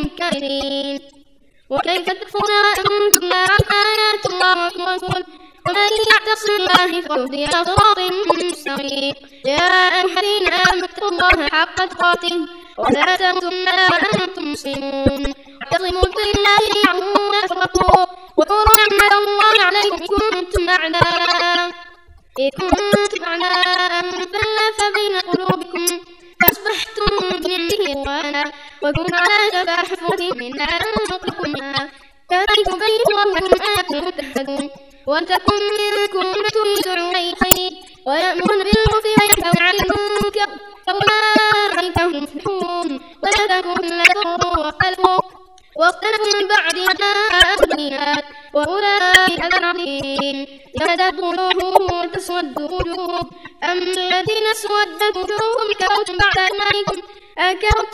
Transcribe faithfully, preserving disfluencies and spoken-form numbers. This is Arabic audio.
كافرين وكيف تكفرون وأنتم لا آيات الله والرسول ومن يعتصم بالله فهو في صراط مستقيم يا أيها الذين آمنوا اتقوا الله حق تقاته ولا تموتن وأنتم مسلمون واعتصموا بالله جميعا وتفرقوا واذكروا نعمة الله عليكم إن كنتم أعداء إذ كنتم أعداء فألف بين قلوبكم فأصبحتم بنعمته إخوانا وكنتم على شفا حفرة من نار فأنقذكم منها كذلك يبين الله لكم آياته تهتدون ولتكن منكم أمة يدعون إلى الخير ويأمرون بالمعروف وينهون عن المنكر فأولئك هم المفلحون ولا تكونوا الذين كفروا واختلفوا واختلفوا من بعد ما جاءهم البينات وأولئك عذاب عظيم يوم تدخلوه وتسود وجوه أما الذين اسودت وجوههم كفرتم بعد إيمانكم أكفرتم